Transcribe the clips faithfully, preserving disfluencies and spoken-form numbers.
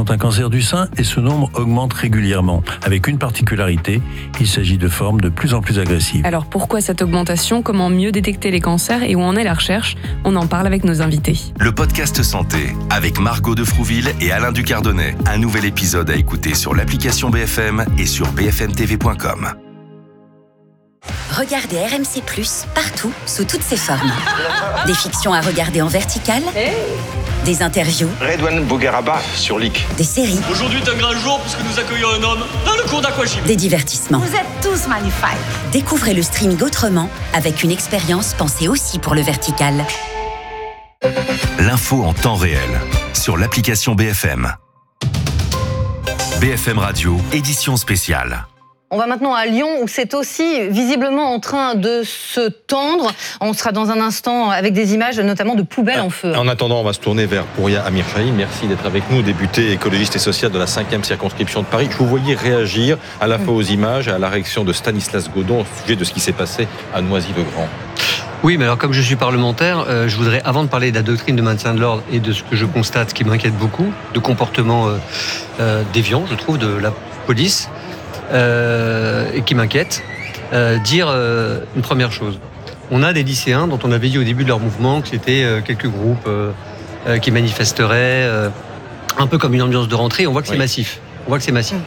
présentent un cancer du sein et ce nombre augmente régulièrement. Avec une particularité, il s'agit de formes de plus en plus agressives. Alors pourquoi cette augmentation ? Comment mieux détecter les cancers et où en est la recherche ? On en parle avec nos invités. Le podcast Santé avec Margot de Frouville et Alain Ducardonnet. Un nouvel épisode à écouter sur l'application B F M et sur b f m t v point com. Regardez R M C plus, partout, sous toutes ses formes. Des fictions à regarder en vertical, des interviews, Redouane Bougueraba sur L I C. des séries, Aujourd'hui est un grand jour puisque nous accueillons un homme dans le cours d'aquagym. des divertissements. Vous êtes tous magnifiques. Découvrez le streaming autrement, avec une expérience pensée aussi pour le vertical. L'info en temps réel sur l'application B F M. B F M Radio, édition spéciale. On va maintenant à Lyon où c'est aussi visiblement en train de se tendre. On sera dans un instant avec des images notamment de poubelles en feu. En attendant, on va se tourner vers Pouria Amir Chahi. Merci d'être avec nous, député écologiste et social de la cinquième circonscription de Paris. Je vous voyais réagir à la fois aux images et à la réaction de Stanislas Godon au sujet de ce qui s'est passé à Noisy-le-Grand. Oui, mais alors comme je suis parlementaire, euh, je voudrais, avant de parler de la doctrine de maintien de l'ordre et de ce que je constate, qui m'inquiète beaucoup, de comportements euh, euh, déviants, je trouve, de la police, euh, et qui m'inquiète, euh, dire euh, une première chose. On a des lycéens dont on avait dit au début de leur mouvement que c'était euh, quelques groupes euh, euh, qui manifesteraient, euh, un peu comme une ambiance de rentrée. On voit que c'est oui. massif. On voit que c'est massif.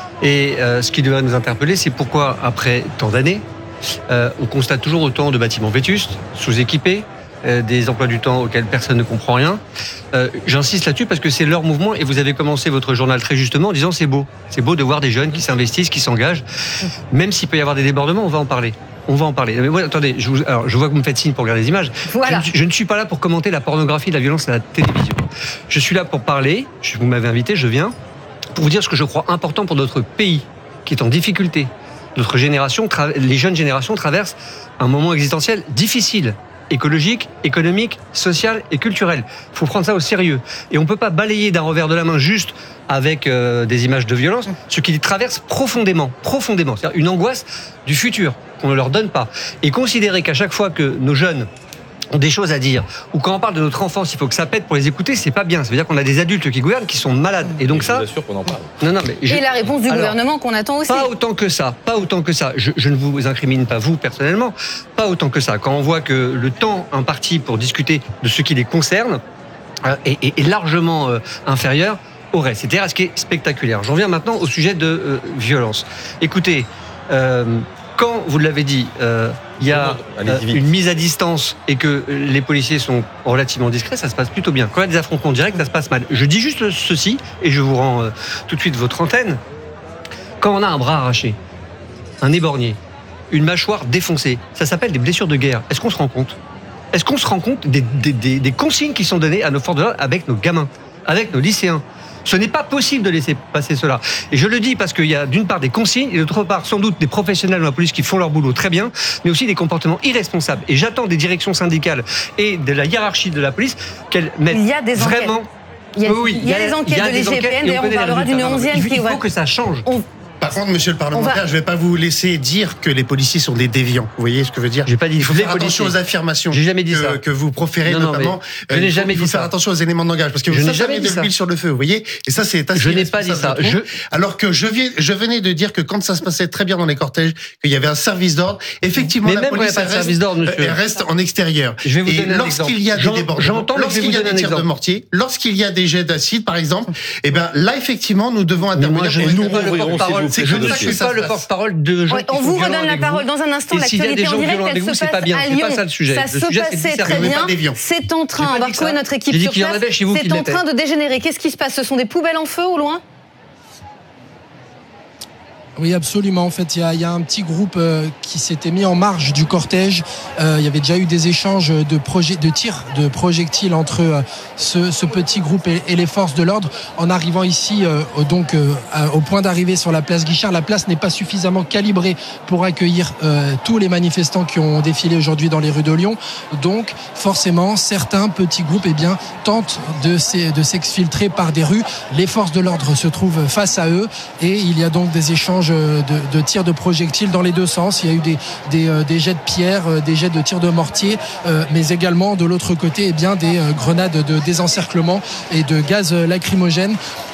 Et euh, ce qui devrait nous interpeller, c'est pourquoi, après tant d'années, Euh, on constate toujours autant de bâtiments vétustes, sous-équipés, euh, des emplois du temps auxquels personne ne comprend rien. Euh, j'insiste là-dessus parce que c'est leur mouvement et vous avez commencé votre journal très justement en disant c'est beau. C'est beau de voir des jeunes qui s'investissent, qui s'engagent. Même s'il peut y avoir des débordements, on va en parler. On va en parler. Mais moi, attendez, je, vous, alors, je vois que vous me faites signe pour regarder les images. Voilà. Je, je ne suis pas là pour commenter la pornographie, la violence à la télévision. Je suis là pour parler, je, vous m'avez invité, je viens, pour vous dire ce que je crois important pour notre pays, qui est en difficulté. Notre génération, les jeunes générations traversent un moment existentiel difficile, écologique, économique, social et culturel. Il faut prendre ça au sérieux. Et on ne peut pas balayer d'un revers de la main juste avec euh, des images de violence, ce qui les traverse profondément, profondément. C'est-à-dire une angoisse du futur qu'on ne leur donne pas. Et considérer qu'à chaque fois que nos jeunes ont des choses à dire, ou quand on parle de notre enfance, il faut que ça pète pour les écouter, c'est pas bien. Ça veut dire qu'on a des adultes qui gouvernent, qui sont malades. Et donc et ça. Je vous assure qu'on en parle. Non, non, mais je... Et la réponse du Alors, gouvernement qu'on attend aussi. Pas autant que ça, pas autant que ça. Je, je ne vous incrimine pas vous personnellement, pas autant que ça. Quand on voit que le temps imparti pour discuter de ce qui les concerne euh, est, est, est largement euh, inférieur au reste. C'est-à-dire à ce qui est spectaculaire. J'en viens maintenant au sujet de euh, violence. Écoutez. Euh, Quand, vous l'avez dit, euh, il y a euh, une mise à distance et que les policiers sont relativement discrets, ça se passe plutôt bien. Quand il y a des affrontements directs, ça se passe mal. Je dis juste ceci, et je vous rends euh, tout de suite votre antenne. Quand on a un bras arraché, un éborgné, une mâchoire défoncée, ça s'appelle des blessures de guerre. Est-ce qu'on se rend compte ? Est-ce qu'on se rend compte des, des, des, des consignes qui sont données à nos forces de l'ordre avec nos gamins, avec nos lycéens ? Ce n'est pas possible de laisser passer cela. Et je le dis parce qu'il y a d'une part des consignes et d'autre part sans doute des professionnels de la police qui font leur boulot très bien, mais aussi des comportements irresponsables. Et j'attends des directions syndicales et de la hiérarchie de la police qu'elles mettent il y a des vraiment... Il y a, oui, il y a les enquêtes de l'I G P N, d'ailleurs on parlera d'une onzième il, qui... Il faut que ça change. On... Par contre, monsieur le parlementaire, va... je ne vais pas vous laisser dire que les policiers sont des déviants. Vous voyez ce que je veux dire ? J'ai pas dit. Il faut faire attention aux affirmations J'ai jamais dit que, ça. que vous proférez, non, non, notamment. Je n'ai jamais il faut dit faire ça. attention aux éléments de langage, parce que je vous n'ai jamais de dit l'huile ça. sur le feu, vous voyez ? Et ça, c'est assez. Je n'ai pas dit ça. Je... Alors que je, viens, je venais de dire que quand ça se passait très bien dans les cortèges, qu'il y avait un service d'ordre, effectivement, mais la même police pas reste, service d'ordre, monsieur. elle reste en extérieur. Je vais vous et donner lorsqu'il y a des débordements, lorsqu'il y a des tirs de mortier, lorsqu'il y a des jets d'acide, par exemple, et ben là, effectivement, nous devons intervenir. Je ne suis pas le porte-parole de gens. On vous redonne la parole dans un instant. L'actualité en direct, elle se passe à Lyon. Ça se passait très bien. C'est en train, on va retrouver notre équipe sur place. C'est en train de dégénérer. Qu'est-ce qui se passe ? Ce sont des poubelles en feu au loin ? Oui, absolument. En fait, il y, y a un petit groupe euh, qui s'était mis en marge du cortège. Euh, il y avait déjà eu des échanges de, projet, de tirs de projectiles entre euh, ce, ce petit groupe et, et les forces de l'ordre. En arrivant ici, euh, donc euh, au point d'arrivée sur la place Guichard, la place n'est pas suffisamment calibrée pour accueillir euh, tous les manifestants qui ont défilé aujourd'hui dans les rues de Lyon. Donc, forcément, certains petits groupes eh bien, tentent de, de s'exfiltrer par des rues. Les forces de l'ordre se trouvent face à eux et il y a donc des échanges De, de tirs de projectiles dans les deux sens. Il y a eu des, des, des jets de pierre, des jets de tirs de mortier, euh, mais également de l'autre côté eh bien, des grenades de désencerclement et de gaz lacrymogène.